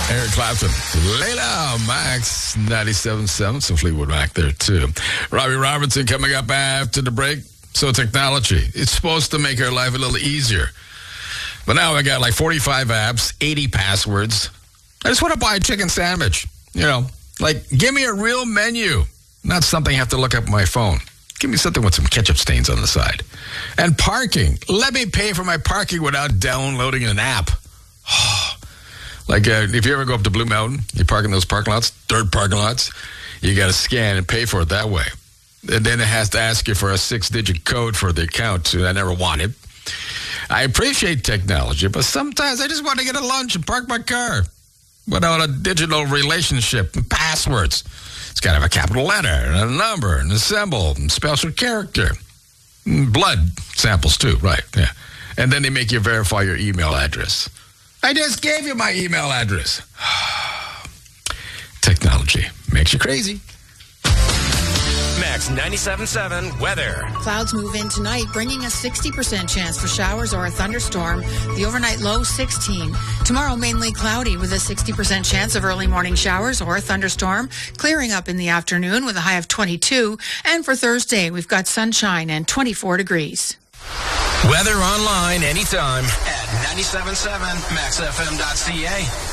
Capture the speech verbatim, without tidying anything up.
Eric Clapton. Layla Max ninety-seven point seven. Some Fleetwood Mac there, too. Robbie Robertson coming up after the break. So technology, it's supposed to make our life a little easier. But now I got like forty-five apps, eighty passwords. I just want to buy a chicken sandwich. You know, like, give me a real menu, not something I have to look up on my phone. Give me something with some ketchup stains on the side. And parking. Let me pay for my parking without downloading an app. Like, uh, if you ever go up to Blue Mountain, you park in those parking lots, dirt parking lots, you got to scan and pay for it that way. And then it has to ask you for a six-digit code for the account I never wanted. I appreciate technology, but sometimes I just want to get a lunch and park my car without a digital relationship and passwords. It's got to have a capital letter and a number and a symbol and special character. Blood samples, too, right, yeah. And then they make you verify your email address. I just gave you my email address. Technology makes you crazy. Max ninety-seven point seven weather. Clouds move in tonight, bringing a sixty percent chance for showers or a thunderstorm. The overnight low, sixteen. Tomorrow, mainly cloudy with a sixty percent chance of early morning showers or a thunderstorm. Clearing up in the afternoon with a high of twenty-two. And for Thursday, we've got sunshine and twenty-four degrees. Weather online anytime at ninety-seven point seven max f m dot c a.